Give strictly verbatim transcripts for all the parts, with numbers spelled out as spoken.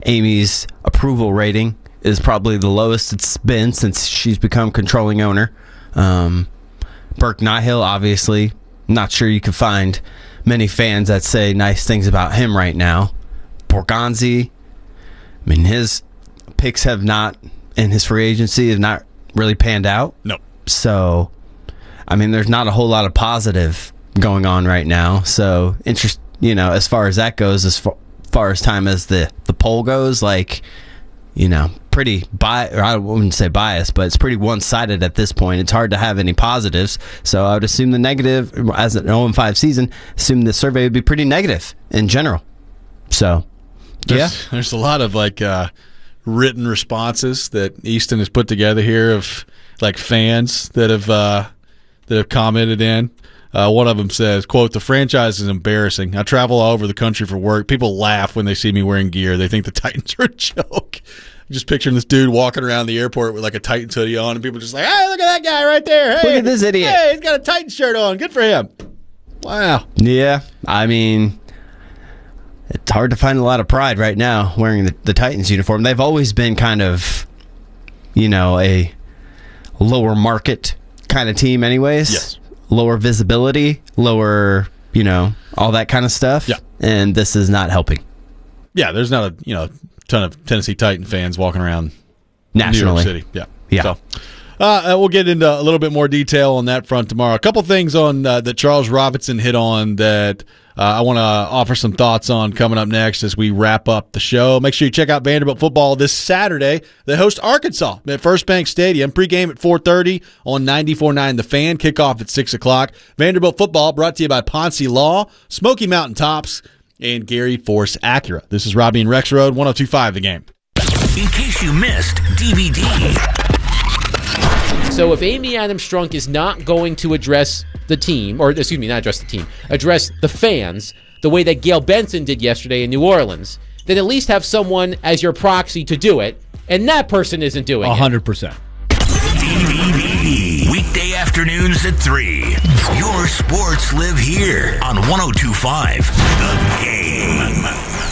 Amy's approval rating is probably the lowest it's been since she's become controlling owner. Um, Burke Nihill, obviously, not sure you can find many fans that say nice things about him right now. Borgonzi, I mean, his picks have not, in his free agency, have not really panned out. No. So, I mean, there's not a whole lot of positive going on right now. So, interest, you know, as far as that goes, as far, far as time as the, the poll goes, like, you know, pretty bi- or I wouldn't say biased, but it's pretty one-sided at this point. It's hard to have any positives. So I would assume the negative, as an oh and five season, assume the survey would be pretty negative in general. So, there's, yeah. There's a lot of, like, uh, written responses that Easton has put together here of, like, fans that have uh, that have commented in. Uh, one of them says, quote, "The franchise is embarrassing. I travel all over the country for work. People laugh when they see me wearing gear. They think the Titans are a joke." I'm just picturing this dude walking around the airport with like a Titans hoodie on, and people just like, "Hey, look at that guy right there. Hey, look at this idiot. Hey, he's got a Titans shirt on. Good for him." Wow. Yeah, I mean, it's hard to find a lot of pride right now wearing the, the Titans uniform. They've always been kind of, you know, a lower market kind of team anyways. Yes. Lower visibility, lower, you know, all that kind of stuff. Yeah. And this is not helping. Yeah, there's not a, you know, ton of Tennessee Titan fans walking around nationally. New York City. Yeah. Yeah. So, uh, we'll get into a little bit more detail on that front tomorrow. A couple things on uh, that Charles Robinson hit on that uh, I want to offer some thoughts on coming up next as we wrap up the show. Make sure you check out Vanderbilt football this Saturday. They host Arkansas at First Bank Stadium. Pregame at four thirty on ninety-four point nine The Fan. Kickoff at six o'clock. Vanderbilt football brought to you by Ponce Law, Smoky Mountain Tops, and Gary Force Acura. This is Robbie and Rex Road, one oh two point five The Game. In case you missed D V D. So if Amy Adams Strunk is not going to address the team, or excuse me, not address the team, address the fans the way that Gail Benson did yesterday in New Orleans, then at least have someone as your proxy to do it, and that person isn't doing one hundred it. percent. D V D. Weekday afternoons at three. Your sports live here on one oh two point five The Game.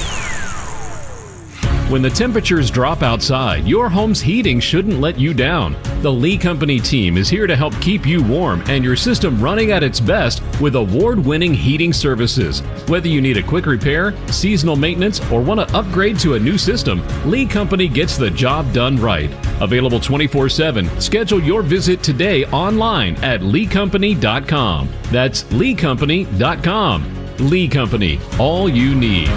When the temperatures drop outside, your home's heating shouldn't let you down. The Lee Company team is here to help keep you warm and your system running at its best with award-winning heating services. Whether you need a quick repair, seasonal maintenance, or want to upgrade to a new system, Lee Company gets the job done right. Available twenty-four seven. Schedule your visit today online at lee company dot com. That's lee company dot com. Lee Company, all you need.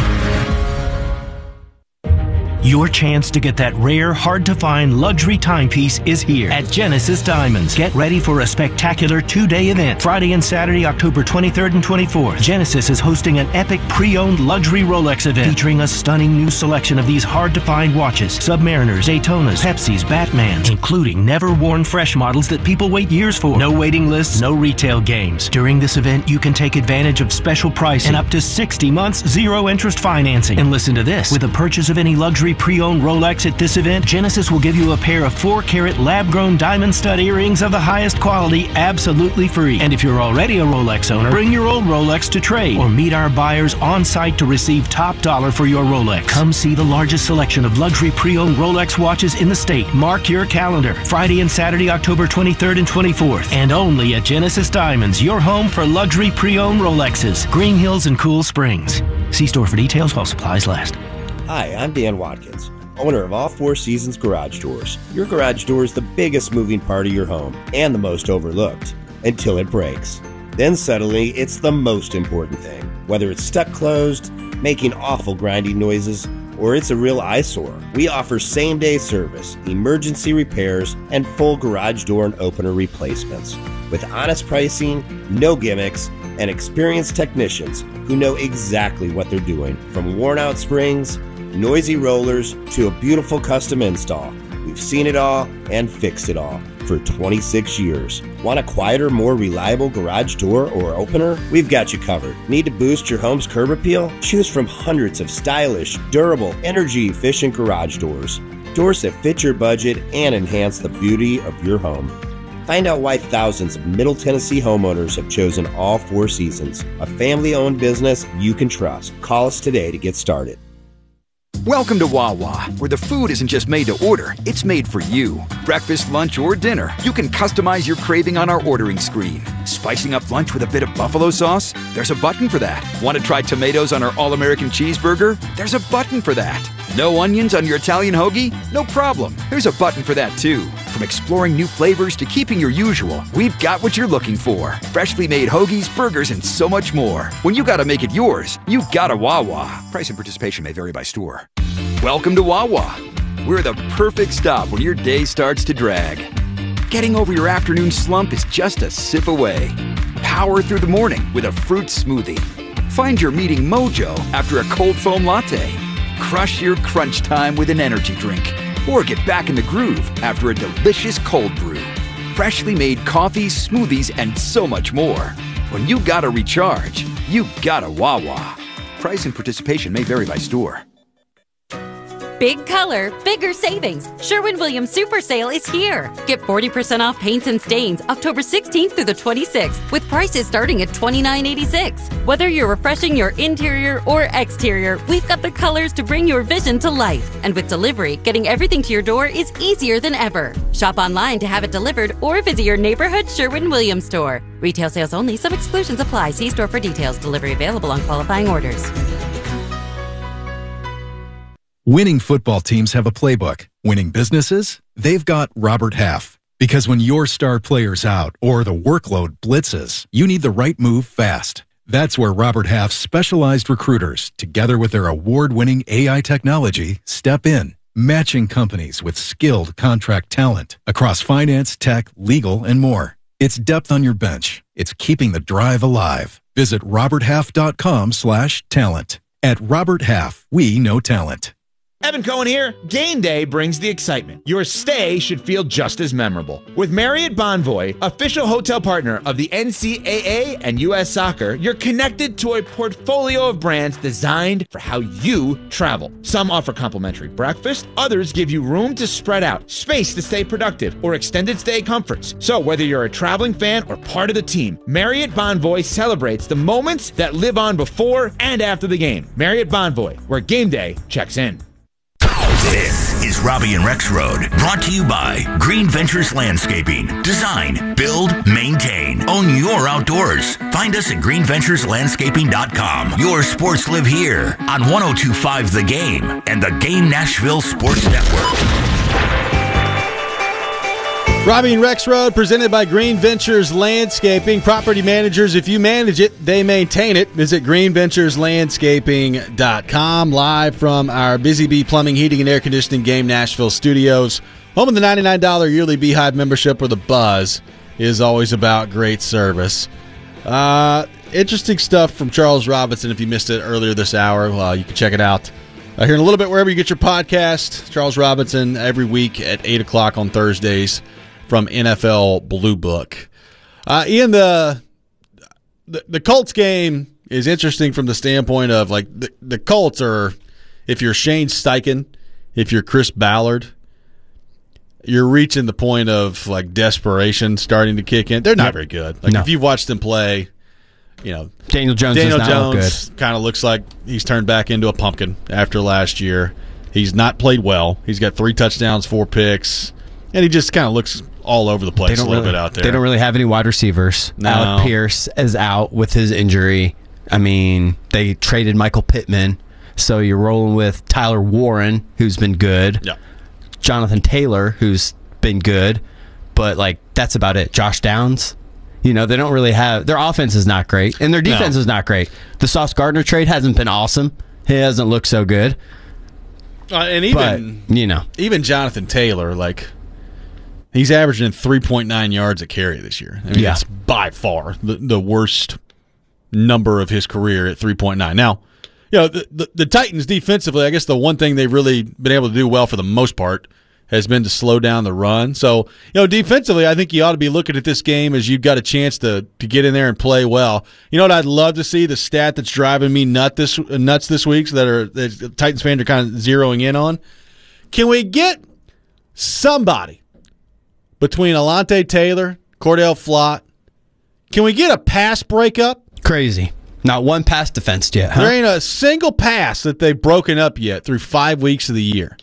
Your chance to get that rare, hard-to-find luxury timepiece is here at Genesis Diamonds. Get ready for a spectacular two-day event. Friday and Saturday, October twenty-third and twenty-fourth. Genesis is hosting an epic pre-owned luxury Rolex event featuring a stunning new selection of these hard-to-find watches. Submariners, Daytonas, Pepsis, Batmans, including never-worn fresh models that people wait years for. No waiting lists, no retail games. During this event, you can take advantage of special pricing and up to sixty months zero-interest financing. And listen to this. With a purchase of any luxury pre-owned Rolex at this event, Genesis will give you a pair of four carat lab-grown diamond stud earrings of the highest quality absolutely free. And if you're already a Rolex owner, bring your old Rolex to trade or meet our buyers on site to receive top dollar for your Rolex. Come see the largest selection of luxury pre-owned Rolex watches in the state. Mark your calendar. Friday and Saturday, October twenty-third and twenty-fourth. And only at Genesis Diamonds, your home for luxury pre-owned Rolexes. Green Hills and Cool Springs. See store for details while supplies last. Hi, I'm Dan Watkins, owner of All Four Seasons Garage Doors. Your garage door is the biggest moving part of your home and the most overlooked until it breaks. Then suddenly, it's the most important thing. Whether it's stuck closed, making awful grinding noises, or it's a real eyesore, we offer same-day service, emergency repairs, and full garage door and opener replacements. With honest pricing, no gimmicks, and experienced technicians who know exactly what they're doing. From worn-out springs, noisy rollers, to a beautiful custom install. We've seen it all and fixed it all for twenty-six years. Want a quieter, more reliable garage door or opener? We've got you covered. Need to boost your home's curb appeal? Choose from hundreds of stylish, durable, energy-efficient garage doors. Doors that fit your budget and enhance the beauty of your home. Find out why thousands of Middle Tennessee homeowners have chosen All Four Seasons, a family-owned business you can trust. Call us today to get started. Welcome to Wawa, where the food isn't just made to order, it's made for you. Breakfast, lunch, or dinner, you can customize your craving on our ordering screen. Spicing up lunch with a bit of buffalo sauce? There's a button for that. Want to try tomatoes on our All-American cheeseburger? There's a button for that. No onions on your Italian hoagie? No problem. There's a button for that too. From exploring new flavors to keeping your usual, we've got what you're looking for. Freshly made hoagies, burgers, and so much more. When you gotta make it yours, you gotta Wawa. Price and participation may vary by store. Welcome to Wawa. We're the perfect stop when your day starts to drag. Getting over your afternoon slump is just a sip away. Power through the morning with a fruit smoothie. Find your meeting mojo after a cold foam latte. Crush your crunch time with an energy drink. Or get back in the groove after a delicious cold brew. Freshly made coffees, smoothies, and so much more. When you gotta recharge, you gotta Wawa. Price and participation may vary by store. Big color, bigger savings. Sherwin-Williams Super Sale is here. Get forty percent off paints and stains October sixteenth through the twenty-sixth with prices starting at twenty-nine eighty-six. Whether you're refreshing your interior or exterior, we've got the colors to bring your vision to life. And with delivery, getting everything to your door is easier than ever. Shop online to have it delivered or visit your neighborhood Sherwin-Williams store. Retail sales only. Some exclusions apply. See store for details. Delivery available on qualifying orders. Winning football teams have a playbook. Winning businesses? They've got Robert Half. Because when your star player's out or the workload blitzes, you need the right move fast. That's where Robert Half's specialized recruiters, together with their award-winning A I technology, step in, matching companies with skilled contract talent across finance, tech, legal, and more. It's depth on your bench. It's keeping the drive alive. Visit roberthalf.com slash talent. At Robert Half, we know talent. Evan Cohen here. Game day brings the excitement. Your stay should feel just as memorable. With Marriott Bonvoy, official hotel partner of the N C double A and U S Soccer, you're connected to a portfolio of brands designed for how you travel. Some offer complimentary breakfast, others give you room to spread out, space to stay productive, or extended stay comforts. So whether you're a traveling fan or part of the team, Marriott Bonvoy celebrates the moments that live on before and after the game. Marriott Bonvoy, where game day checks in. This is Robbie and Rex Road, brought to you by Green Ventures Landscaping. Design, build, maintain, own your outdoors. Find us at green ventures landscaping dot com. Your sports live here on one oh two point five The Game and the Game Nashville Sports Network. Robbie and Rex Road, presented by Green Ventures Landscaping. Property managers, if you manage it, they maintain it. Visit green ventures landscaping dot com. Live from our Busy Bee Plumbing, Heating, and Air Conditioning Game Nashville studios. Home of the ninety-nine dollars yearly Beehive membership, where the buzz is always about great service. Uh, interesting stuff from Charles Robinson. If you missed it earlier this hour, uh, you can check it out uh, here in a little bit wherever you get your podcast. Charles Robinson every week at eight o'clock on Thursdays from N F L Blue Book. Uh, Ian, the, the the Colts game is interesting from the standpoint of, like, the, the Colts are, if you're Shane Steichen, if you're Chris Ballard, you're reaching the point of, like, desperation starting to kick in. They're not yep. very good. Like, no. If you've watched them play, you know, Daniel Jones Daniel does not Jones kind of looks like he's turned back into a pumpkin after last year. He's not played well. He's got three touchdowns, four picks, and he just kind of looks all over the place a little really, bit out there. They don't really have any wide receivers. No. Alec Pierce is out with his injury. I mean, they traded Michael Pittman, so you're rolling with Tyler Warren, who's been good. Yeah. Jonathan Taylor, who's been good, but, like, that's about it. Josh Downs, you know, they don't really have – their offense is not great, and their defense no. is not great. The Sauce Gardner trade hasn't been awesome. He hasn't looked so good. Uh, and even, but, you know. Even Jonathan Taylor, like – he's averaging three point nine yards a carry this year. I mean, yeah. that's by far the, the worst number of his career at three point nine. Now, you know, the, the, the Titans defensively, I guess the one thing they've really been able to do well for the most part has been to slow down the run. So, you know, defensively, I think you ought to be looking at this game as you've got a chance to to get in there and play well. You know what I'd love to see? The stat that's driving me nut this, nuts this week, so that are that Titans fans are kind of zeroing in on. Can we get somebody between Alante Taylor, Cordell Flott, can we get a pass breakup? Crazy. Not one pass defensed yet, huh? There ain't a single pass that they've broken up yet through five weeks of the year.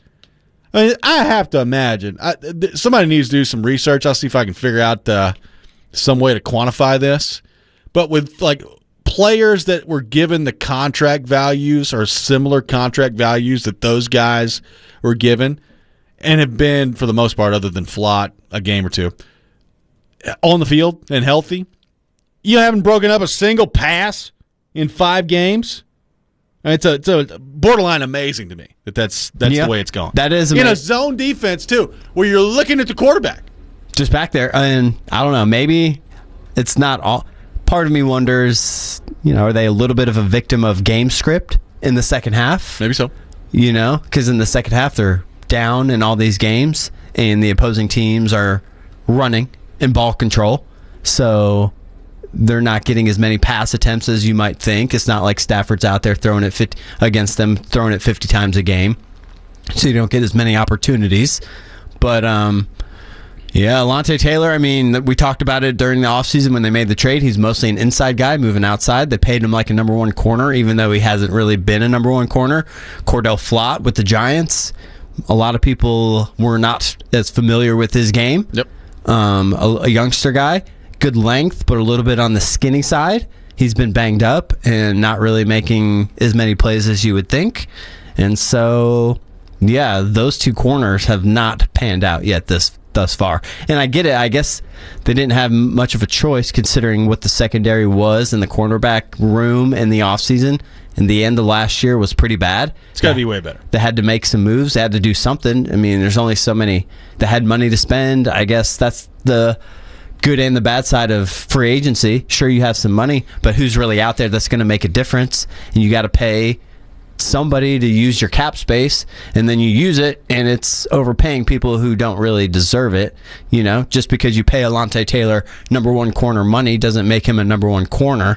I mean, I have to imagine. I, th- somebody needs to do some research. I'll see if I can figure out uh, some way to quantify this. But with, like, players that were given the contract values or similar contract values that those guys were given and have been, for the most part, other than Flott, a game or two, on the field and healthy, you haven't broken up a single pass in five games? It's a, it's a borderline amazing to me that that's, that's yeah, the way it's gone. That is amazing. amazing. In a zone defense, too, where you're looking at the quarterback. Just back there. And I don't know, maybe it's not all. Part of me wonders, you know, are they a little bit of a victim of game script in the second half? Maybe so. You know, because in the second half, they're down in all these games, and the opposing teams are running in ball control. So they're not getting as many pass attempts as you might think. It's not like Stafford's out there throwing it fifty, against them, throwing it fifty times a game. So you don't get as many opportunities. But, um, yeah, Alontae Taylor, I mean, we talked about it during the offseason when they made the trade. He's mostly an inside guy moving outside. They paid him like a number one corner, even though he hasn't really been a number one corner. Cordell Flott with the Giants. A lot of people were not as familiar with his game. Yep. Um, a, a youngster guy. Good length, but a little bit on the skinny side. He's been banged up and not really making as many plays as you would think. And so, yeah, those two corners have not panned out yet this thus far. And I get it. I guess they didn't have much of a choice considering what the secondary was in the cornerback room in the offseason. And the end of last year was pretty bad. It's got to be way better. They had to make some moves. They had to do something. I mean, there's only so many. They had money to spend. I guess that's the good and the bad side of free agency. Sure, you have some money, but who's really out there that's going to make a difference? And you got to pay somebody to use your cap space, and then you use it, and it's overpaying people who don't really deserve it. You know, just because you pay Alontae Taylor number one corner money doesn't make him a number one corner,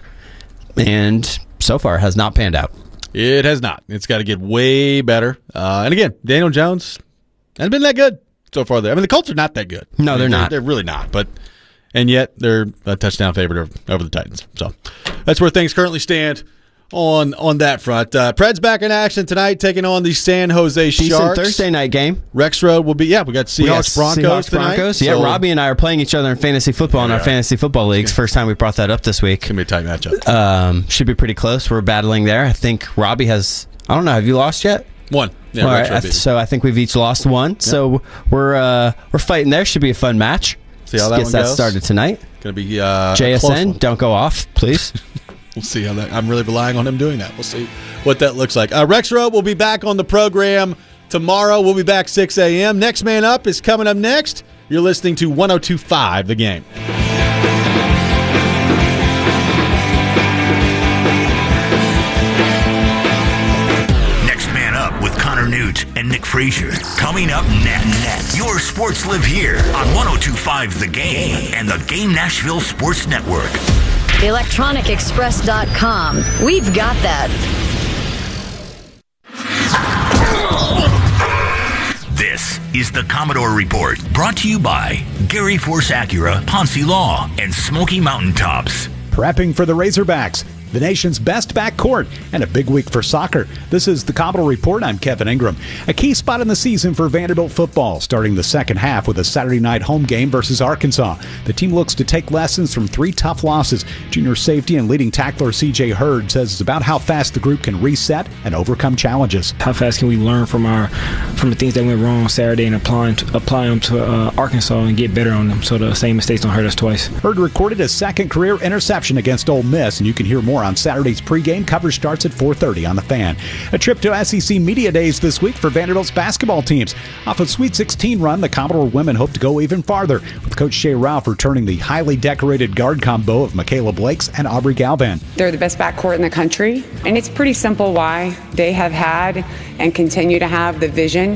and so far has not panned out. It has not. It's got to get way better. Uh, and again, Daniel Jones hasn't been that good so far there. I mean, the Colts are not that good. No, I mean, they're not. They're, they're really not, but and yet they're a touchdown favorite over the Titans. So that's where things currently stand on on that front. Uh, Preds back in action tonight, taking on the San Jose Decent Sharks. Thursday night game. Rexroad will be, yeah, we got Seahawks, We got Broncos Seahawks, tonight. Broncos. Yeah, So, Robbie and I are playing each other in fantasy football in Yeah, our yeah. fantasy football leagues. First time we brought that up this week. It's going to be a tight matchup. Um, should be pretty close. We're battling there. I think Robbie has, I don't know, have you lost yet? One. Yeah, All right, Rexroad I beat th- us. so I think we've each lost one. So we're uh, we're fighting there. Should be a fun match. See how that Guess one that goes? started tonight. Going to be uh, a J S close N, one. don't go off, please. We'll see how that. I'm really relying on him doing that. We'll see what that looks like. Uh, Rexroad will be back on the program tomorrow. We'll be back six a.m. Next Man Up is coming up next. You're listening to one oh two point five The Game. Next Man Up with Connor Newt and Nick Frazier. Coming up next. Your sports live here on one oh two point five The Game and the Game Nashville Sports Network. electronic express dot com. We've got that. This is the Commodore Report, brought to you by Gary Force Acura, Ponce Law, and Smoky Mountain Tops. Prepping for the Razorbacks, the nation's best backcourt, and a big week for soccer. This is the Commodore Report. I'm Kevin Ingram. A key spot in the season for Vanderbilt football, starting the second half with a Saturday night home game versus Arkansas. The team looks to take lessons from three tough losses. Junior safety and leading tackler C J Hurd says it's about how fast the group can reset and overcome challenges. How fast can we learn from our from the things that went wrong Saturday and apply them to, apply them to uh, Arkansas and get better on them so the same mistakes don't hurt us twice. Hurd recorded his second career interception against Ole Miss, and you can hear more on Saturday's pregame. Coverage starts at four thirty on The Fan. A trip to S E C Media Days this week for Vanderbilt's basketball teams. Off a Sweet sixteen run, the Commodore women hope to go even farther, with Coach Shea Ralph returning the highly decorated guard combo of Michaela Blakes and Aubrey Galvan. They're the best backcourt in the country, and it's pretty simple why they have had and continue to have the vision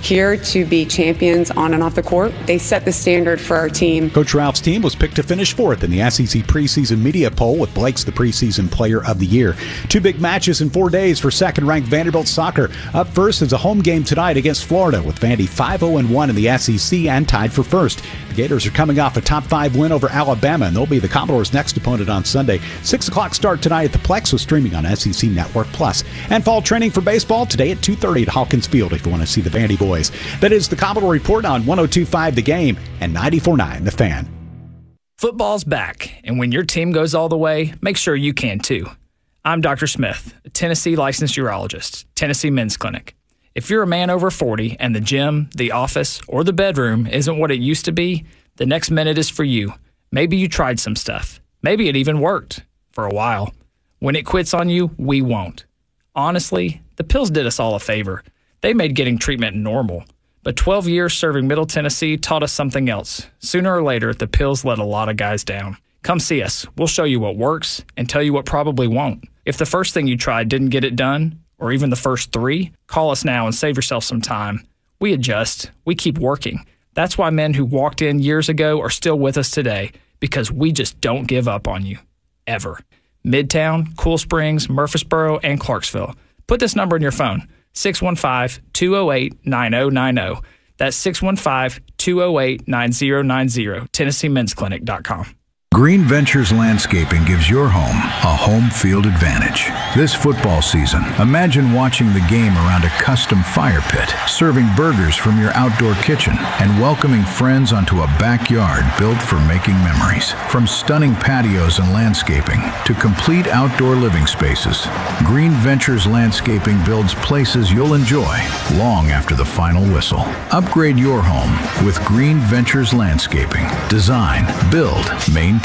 here to be champions on and off the court. They set the standard for our team. Coach Ralph's team was picked to finish fourth in the S E C preseason media poll, with Blake's the preseason player of the year. Two big matches in four days for second-ranked Vanderbilt soccer. Up first is a home game tonight against Florida, with Vandy five oh and one in the S E C and tied for first. The Gators are coming off a top five win over Alabama, and they'll be the Commodores' next opponent on Sunday. six o'clock start tonight at the Plex, with streaming on S E C Network Plus. And fall training for baseball today at two thirty at Hawkins Field if you want to see the Vandy boys. That is the Commodore Report on one oh two point five The Game and ninety-four point nine The Fan. Football's back, and when your team goes all the way, make sure you can too. I'm Doctor Smith, a Tennessee licensed urologist, Tennessee Men's Clinic. If you're a man over forty and the gym, the office, or the bedroom isn't what it used to be, the next minute is for you. Maybe you tried some stuff. Maybe it even worked for a while. When it quits on you, we won't. Honestly, the pills did us all a favor. They made getting treatment normal. But twelve years serving Middle Tennessee taught us something else. Sooner or later, the pills let a lot of guys down. Come see us. We'll show you what works and tell you what probably won't. If the first thing you tried didn't get it done, or even the first three, call us now and save yourself some time. We adjust. We keep working. That's why men who walked in years ago are still with us today, because we just don't give up on you. Ever. Midtown, Cool Springs, Murfreesboro, and Clarksville. Put this number in your phone. six one five, two oh eight, nine oh nine oh. That's six one five, two oh eight, nine oh nine oh. Tennessee Men's Clinic dot com. Green Ventures Landscaping gives your home a home field advantage. This football season, imagine watching the game around a custom fire pit, serving burgers from your outdoor kitchen, and welcoming friends onto a backyard built for making memories. From stunning patios and landscaping to complete outdoor living spaces, Green Ventures Landscaping builds places you'll enjoy long after the final whistle. Upgrade your home with Green Ventures Landscaping. Design, build, maintain.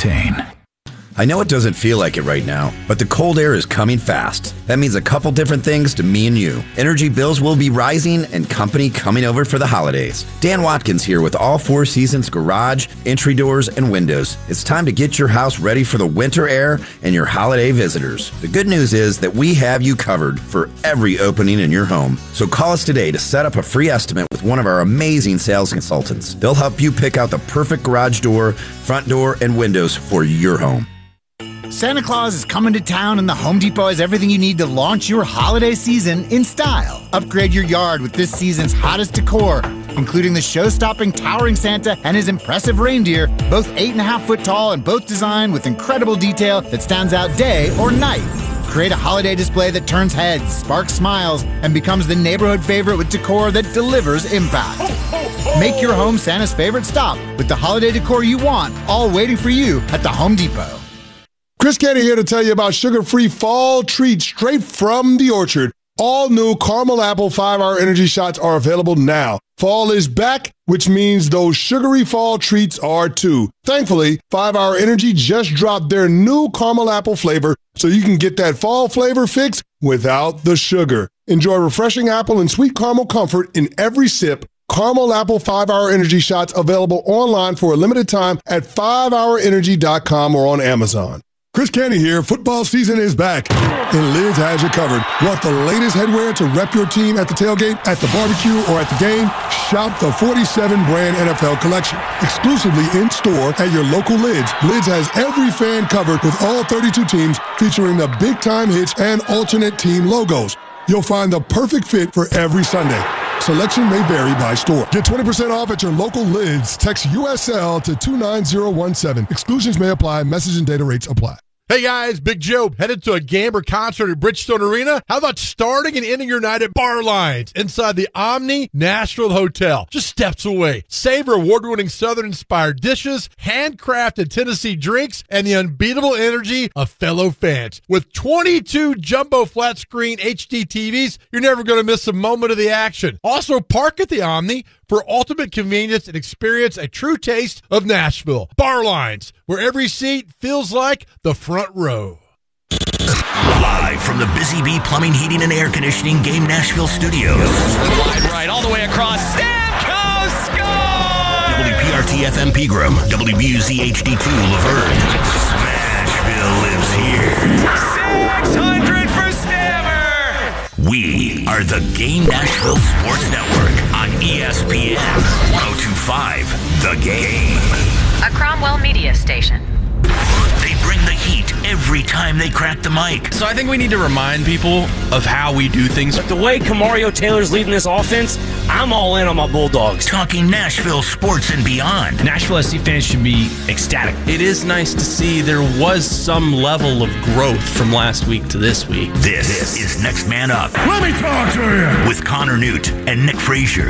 I know it doesn't feel like it right now, but the cold air is coming fast. That means a couple different things to me and you. Energy bills will be rising and company coming over for the holidays. Dan Watkins here with All Four Seasons Garage, entry doors, and windows. It's time to get your house ready for the winter air and your holiday visitors. The good news is that we have you covered for every opening in your home. So call us today to set up a free estimate with one of our amazing sales consultants. They'll help you pick out the perfect garage door, front door, and windows for your home. Santa Claus is coming to town, and the Home Depot has everything you need to launch your holiday season in style. Upgrade your yard with this season's hottest decor, including the show-stopping towering Santa and his impressive reindeer, both eight and a half foot tall and both designed with incredible detail that stands out day or night. Create a holiday display that turns heads, sparks smiles, and becomes the neighborhood favorite with decor that delivers impact. Make your home Santa's favorite stop with the holiday decor you want, all waiting for you at the Home Depot. Chris Canty here to tell you about sugar-free fall treats straight from the orchard. All new caramel apple five hour energy shots are available now. Fall is back, which means those sugary fall treats are too. Thankfully, five hour Energy just dropped their new caramel apple flavor, so you can get that fall flavor fix without the sugar. Enjoy refreshing apple and sweet caramel comfort in every sip. Caramel Apple five hour Energy shots available online for a limited time at five hour energy dot com or on Amazon. Chris Canty here. Football season is back, and Lids has you covered. Want the latest headwear to rep your team at the tailgate, at the barbecue, or at the game? Shop the forty-seven brand N F L collection, exclusively in store at your local Lids. Lids has every fan covered with all thirty-two teams, featuring the big-time hits and alternate team logos. You'll find the perfect fit for every Sunday. Selection may vary by store. Get twenty percent off at your local Lids. Text U S L to two nine zero one seven. Exclusions may apply. Message and data rates apply. Hey guys, Big Joe, headed to a game or concert at Bridgestone Arena? How about starting and ending your night at Bar Lines inside the Omni Nashville Hotel, just steps away? Savor award-winning Southern-inspired dishes, handcrafted Tennessee drinks, and the unbeatable energy of fellow fans. With twenty-two jumbo flat-screen H D T Vs, you're never going to miss a moment of the action. Also, park at the Omni for ultimate convenience and experience a true taste of Nashville. Bar Lines, where every seat feels like the front row. Live from the Busy Bee Plumbing, Heating, and Air Conditioning Game Nashville Studios. Wide right, all the way across. Stamkos scores! W P R T F M Pegram, W B U Z H D two Laverne. Smashville lives here. six hundred for Stammer! We are the Game Nashville Sports Network on E E S P N one oh two point five, The Game. A Cromwell Media Station. They bring the heat every time they crack the mic. So I think we need to remind people of how we do things. But the way Kamario Taylor's leading this offense, I'm all in on my Bulldogs. Talking Nashville sports and beyond. Nashville S C fans should be ecstatic. It is nice to see there was some level of growth from last week to this week. This, this is Next Man Up. Let me talk to you. With Connor Newt and Nick Frazier.